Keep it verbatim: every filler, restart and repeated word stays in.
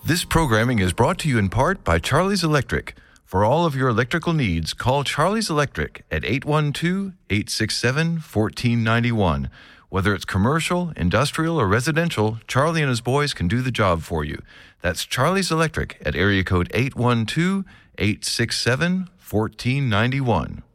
This programming is brought to you in part by Charlie's Electric. For all of your electrical needs, call Charlie's Electric at eight one two, eight six seven, one four nine one. Whether it's commercial, industrial, or residential, Charlie and his boys can do the job for you. That's Charlie's Electric at area code eight one two, eight six seven, one four nine one.